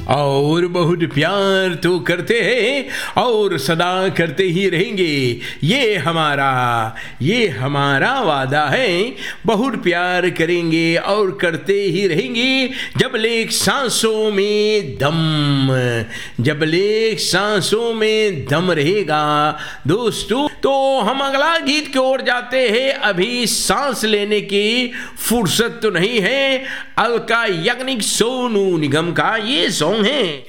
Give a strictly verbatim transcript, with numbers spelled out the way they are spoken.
और बहुत प्यार तो करते हैं और सदा करते ही रहेंगे। ये हमारा ये हमारा वादा है, बहुत प्यार करेंगे और करते ही रहेंगे जब लेक सांसों में दम जब लेक सांसों में दम रहेगा। दोस्तों, तो हम अगला गीत की ओर जाते हैं। अभी सांस लेने की फुर्सत तो नहीं है। अलका याग्निक सोनू निगम का ये सॉन्ग है।